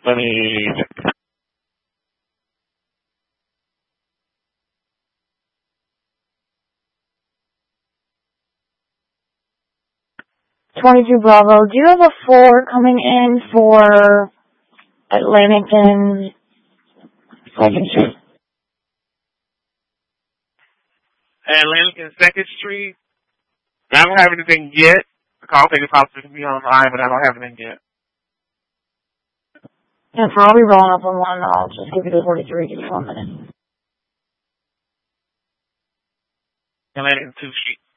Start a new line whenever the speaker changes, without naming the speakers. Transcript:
Let me check.
22 Bravo, do you have a 4 coming in for Atlantic and 2nd Street?
Atlantic and 2nd Street. I don't have anything yet. The call takers possibly can be online, but I don't have anything yet.
Yes, I'll be rolling up on one. I'll just give you the 43. Give me 1 minute.
Atlantic and 2nd Street.